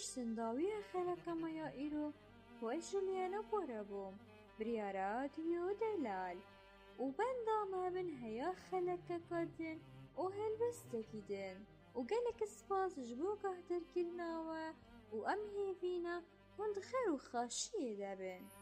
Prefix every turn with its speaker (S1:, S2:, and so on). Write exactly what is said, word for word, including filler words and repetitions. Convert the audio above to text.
S1: سنداویە خەلەکەمەیە ئیرۆ وەجلیانە بۆرەبووم بریارات ویۆ دەلال و بەندامە بن هەیە خەلەکەکەدن و هەلبەستێکی دن و گەلێک سپاسش بۆ گاهدەرکردنەوە و ئەم هێڤینە هوند خێر و خاشیێ دەبن.